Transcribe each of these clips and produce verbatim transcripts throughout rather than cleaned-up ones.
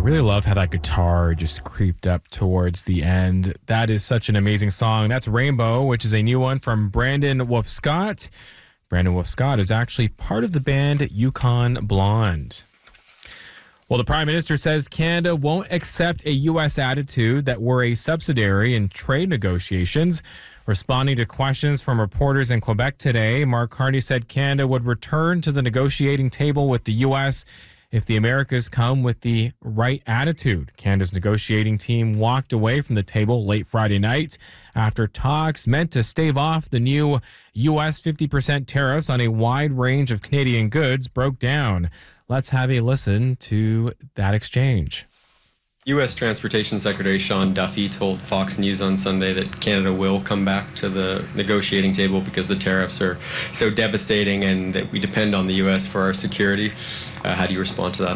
really love how that guitar just creeped up towards the end. That is such an amazing song. That's Rainbow, which is a new one from Brandon Wolf Scott. Brandon Wolf Scott is actually part of the band Yukon Blonde. Well, the Prime Minister says Canada won't accept a U S attitude that we're a subsidiary in trade negotiations. Responding to questions from reporters in Quebec today, Mark Carney said Canada would return to the negotiating table with the U S if the Americas come with the right attitude. Canada's negotiating team walked away from the table late Friday night after talks meant to stave off the new U S fifty percent tariffs on a wide range of Canadian goods broke down. Let's have a listen to that exchange. U S Transportation Secretary Sean Duffy told Fox News on Sunday that Canada will come back to the negotiating table because the tariffs are so devastating and that we depend on the U S for our security. Uh, how do you respond to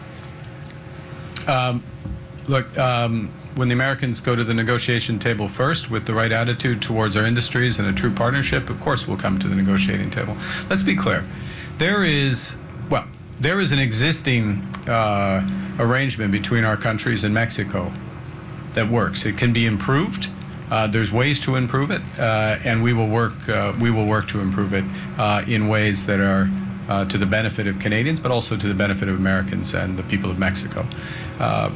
that? Um, look, um, when the Americans go to the negotiation table first with the right attitude towards our industries and a true partnership, of course we'll come to the negotiating table. Let's be clear. There is, well, there is an existing uh, arrangement between our countries and Mexico that works. It can be improved. Uh, there's ways to improve it, uh, and we will work. Uh, we will work to improve it uh, in ways that are uh, to the benefit of Canadians, but also to the benefit of Americans and the people of Mexico. Uh,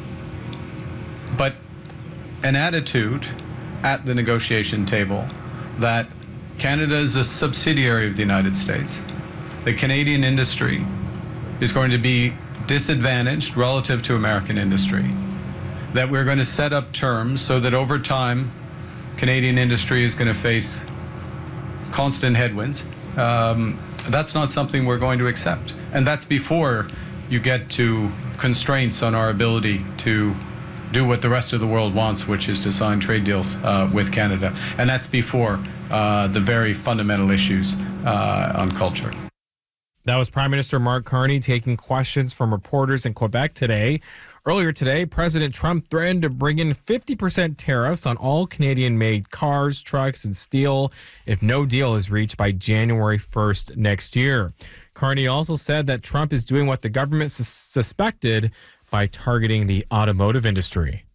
but an attitude at the negotiation table that Canada is a subsidiary of the United States, the Canadian industry is going to be disadvantaged relative to American industry, that we're going to set up terms so that over time Canadian industry is going to face constant headwinds. Um, that's not something we're going to accept. And that's before you get to constraints on our ability to do what the rest of the world wants, which is to sign trade deals uh, with Canada. And that's before uh, the very fundamental issues uh, on culture. That was Prime Minister Mark Carney taking questions from reporters in Quebec today. Earlier today, President Trump threatened to bring in fifty percent tariffs on all Canadian-made cars, trucks, and steel if no deal is reached by January first next year. Carney also said that Trump is doing what the government sus- suspected by targeting the automotive industry.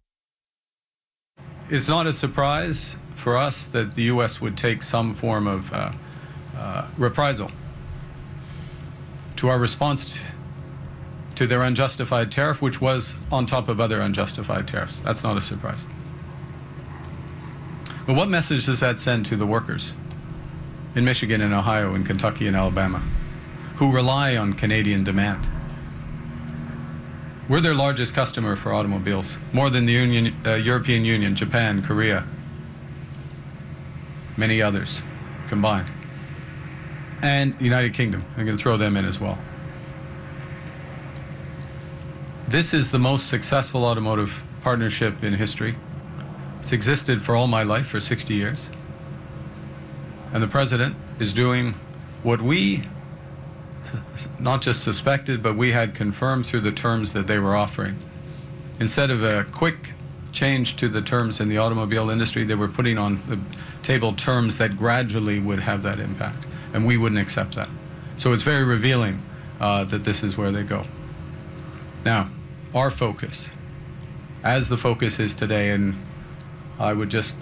It's not a surprise for us that the U S would take some form of uh, uh, reprisal to our response to their unjustified tariff, which was on top of other unjustified tariffs. That's not a surprise. But what message does that send to the workers in Michigan and Ohio and Kentucky and Alabama who rely on Canadian demand? We're their largest customer for automobiles, more than the Union, uh, European Union, Japan, Korea, many others combined. And the United Kingdom. I'm going to throw them in as well. This is the most successful automotive partnership in history. It's existed for all my life, for sixty years. And the President is doing what we not just suspected, but we had confirmed through the terms that they were offering. Instead of a quick change to the terms in the automobile industry, they were putting on the table terms that gradually would have that impact. And we wouldn't accept that. So it's very revealing uh, that this is where they go. Now, our focus, as the focus is today, and I would just